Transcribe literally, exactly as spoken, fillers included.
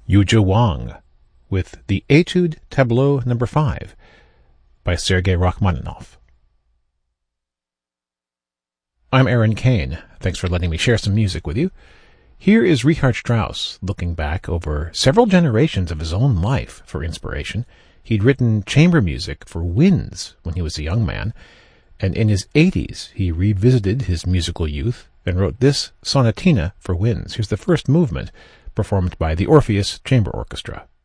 Yuzha Wang with the Etude Tableau number five by Sergei Rachmaninoff. I'm Aaron Kane. Thanks for letting me share some music with you. Here is Richard Strauss looking back over several generations of his own life for inspiration. He'd written chamber music for winds when he was a young man, and in his eighties he revisited his musical youth and wrote this sonatina for winds. Here's the first movement, performed by the Orpheus Chamber Orchestra.